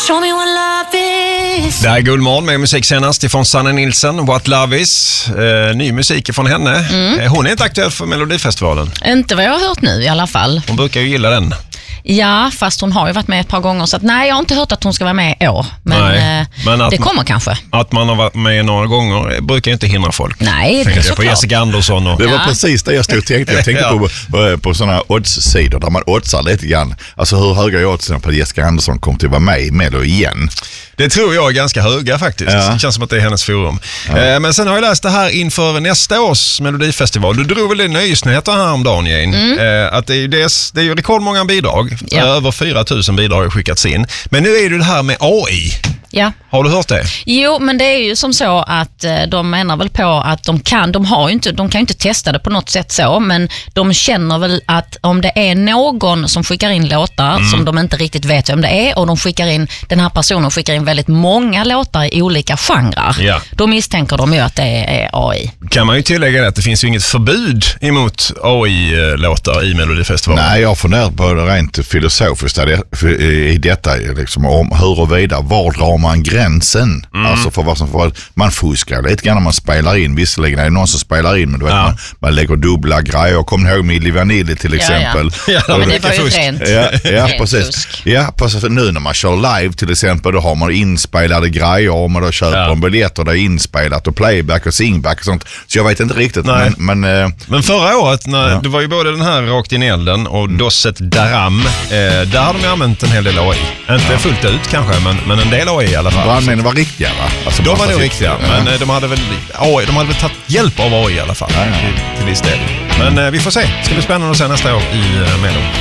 Show me what love is. Det här är Guldmorgon med musik senast ifrån Sanna Nilsson, What Love Is. Ny musik från henne. Hon är inte aktuell för Melodifestivalen. Inte vad jag har hört nu i alla fall. Hon brukar ju gilla den. Ja, fast hon har ju varit med ett par gånger. Så att, nej, jag har inte hört att hon ska vara med i år. Men det kommer kanske. Att man har varit med några gånger brukar ju inte hindra folk. Nej, det är på Jessica Andersson och... Det var precis det jag stod och tänkte. Jag tänkte på sådana odds-sidor där man oddsar lite grann. Alltså hur höga är oddsen på att Jessica Andersson kommer till att vara med i Mello igen? Det tror jag är ganska höga faktiskt. Det känns som att det är hennes forum. Men sen har jag läst det här inför nästa års Melodifestival. Du drog väl det nöjesnyheter här om dagen, Jane? Att det är ju rekordmånga bidrag. Över 4 000 bidrag har skickats in. Men nu är det här med AI. Ja. Har du hört det? Jo, men det är ju som så att de menar väl på att de kan ju inte testa det på något sätt så, men de känner väl att om det är någon som skickar in låtar som de inte riktigt vet vem det är, och den här personen skickar in väldigt många låtar i olika genrer, då misstänker de ju att det är AI. Kan man ju tillägga att det finns ju inget förbud emot AI-låtar i Melodifestivalen? Nej, jag funderar på det rent filosofiskt i detta, liksom, om hur och vidare, var drar man gränsen? Alltså för vad som får, man fuskar lite grann när man spelar in. Visserligen är det någon som spelar in, men du vet, man lägger dubbla grejer. Kom ihåg Milli Vanilli till exempel. Men det var ju rent. Ja, precis. Ja, precis. Nu när man kör live till exempel, då har man inspelade grejer, och man då köper en biljett och det är inspelat och playback och singback och sånt. Så jag vet inte riktigt. Men förra året, det var ju både den här Rakt in i elden och Dosset Daram, där hade de använt en hel del AI. Inte fullt ut kanske, men en del AI i alla fall. Brandmännen var riktiga, va? Alltså, de var nog riktiga, men de hade väl tagit hjälp av AI i alla fall. Till viss del. Men vi får se. Det ska bli spännande att se nästa år i Mello.